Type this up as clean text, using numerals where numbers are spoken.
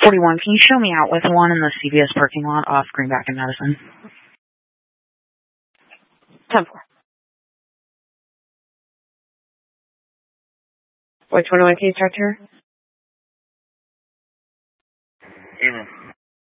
41, can you show me out with one in the CVS parking lot off Greenback and Madison? 10-4. Which one do I can you start here?